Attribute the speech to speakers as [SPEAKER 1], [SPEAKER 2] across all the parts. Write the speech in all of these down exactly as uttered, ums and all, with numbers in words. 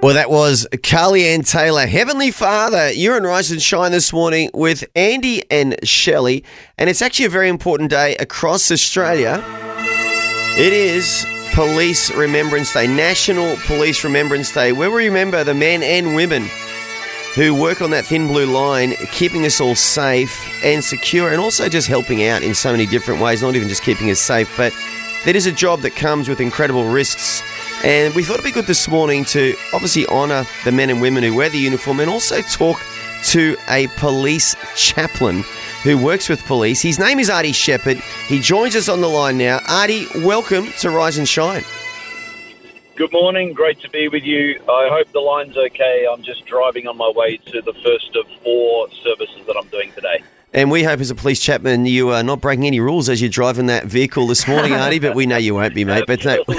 [SPEAKER 1] Well, that was Carly Ann Taylor. Heavenly Father, you're in Rise and Shine this morning with Andy and Shelley, and it's actually a very important day across Australia. It is Police Remembrance Day, National Police Remembrance Day, where we remember the men and women who work on that thin blue line, keeping us all safe and secure, and also just helping out in so many different ways, not even just keeping us safe, but that is a job that comes with incredible risks. And we thought it'd be good this morning to obviously honour the men and women who wear the uniform and also talk to a police chaplain who works with police. His name is Artie Shepherd. He joins us on the line now. Artie, welcome to Rise and Shine.
[SPEAKER 2] Good morning. Great to be with you. I hope the line's okay. I'm just driving on my way to the first of four services that I'm doing today.
[SPEAKER 1] And we hope as a police chaplain you are not breaking any rules as you're driving that vehicle this morning, Artie, but we know you won't be, mate. But no.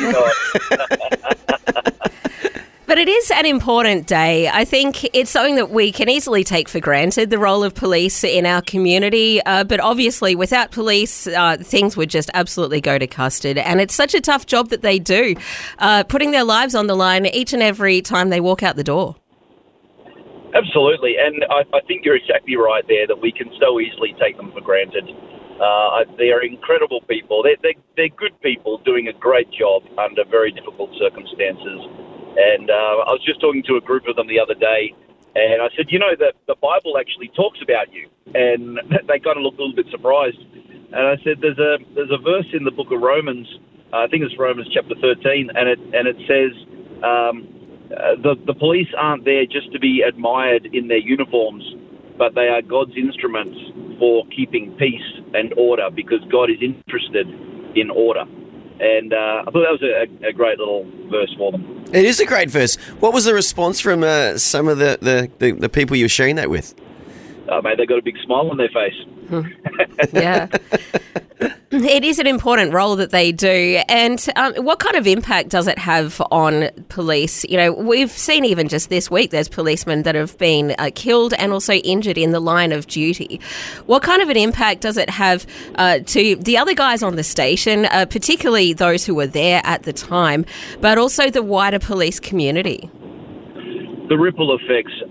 [SPEAKER 3] But it is an important day. I think it's something that we can easily take for granted, the role of police in our community. Uh, but obviously, without police, uh, things would just absolutely go to custard. And it's such a tough job that they do, uh, putting their lives on the line each and every time they walk out the door.
[SPEAKER 2] Absolutely. And I, I think you're exactly right there, that we can so easily take them for granted. Uh, they are incredible people. They're, they're, they're good people doing a great job under very difficult circumstances. And uh, I was just talking to a group of them the other day, and I said, you know, the, the Bible actually talks about you. And they kind of looked a little bit surprised. And I said, there's a there's a verse in the book of Romans, uh, I think it's Romans chapter thirteen, and it and it says um, uh, the, the police aren't there just to be admired in their uniforms, but they are God's instruments for keeping peace and order, because God is interested in order. And uh, I thought that was a, a great little verse for them.
[SPEAKER 1] It is a great verse. What was the response from uh, some of the, the, the, the people you were sharing that with?
[SPEAKER 2] Uh, mate, they got a big smile on their face.
[SPEAKER 3] Yeah. It is an important role that they do. And um, what kind of impact does it have on police? You know, we've seen even just this week there's policemen that have been uh, killed and also injured in the line of duty. What kind of an impact does it have uh, to the other guys on the station, uh, particularly those who were there at the time, but also the wider police community?
[SPEAKER 2] The ripple effects